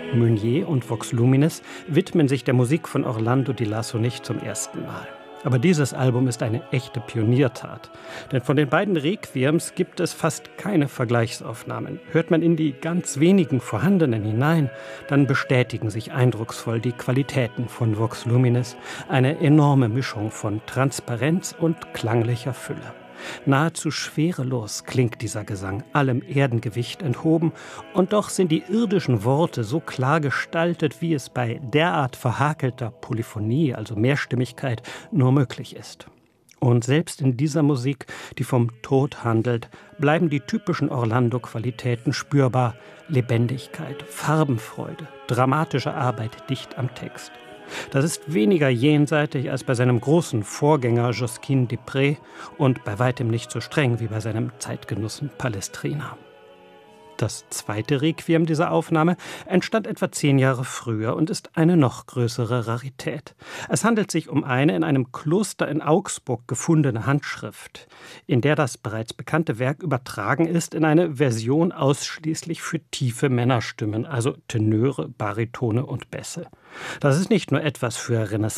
Meunier und Vox Luminis widmen sich der Musik von Orlando di Lasso nicht zum ersten Mal. Aber dieses Album ist eine echte Pioniertat. Denn von den beiden Requiems gibt es fast keine Vergleichsaufnahmen. Hört man in die ganz wenigen vorhandenen hinein, dann bestätigen sich eindrucksvoll die Qualitäten von Vox Luminis. Eine enorme Mischung von Transparenz und klanglicher Fülle. Nahezu schwerelos klingt dieser Gesang, allem Erdengewicht enthoben, und doch sind die irdischen Worte so klar gestaltet, wie es bei derart verhakelter Polyphonie, also Mehrstimmigkeit, nur möglich ist. Und selbst in dieser Musik, die vom Tod handelt, bleiben die typischen Orlando-Qualitäten spürbar: Lebendigkeit, Farbenfreude, dramatische Arbeit dicht am Text. Das ist weniger jenseitig als bei seinem großen Vorgänger Josquin des Prez und bei weitem nicht so streng wie bei seinem Zeitgenossen Palestrina. Das zweite Requiem dieser Aufnahme entstand etwa 10 Jahre früher und ist eine noch größere Rarität. Es handelt sich um eine in einem Kloster in Augsburg gefundene Handschrift, in der das bereits bekannte Werk übertragen ist in eine Version ausschließlich für tiefe Männerstimmen, also Tenöre, Baritone und Bässe. Das ist nicht nur etwas für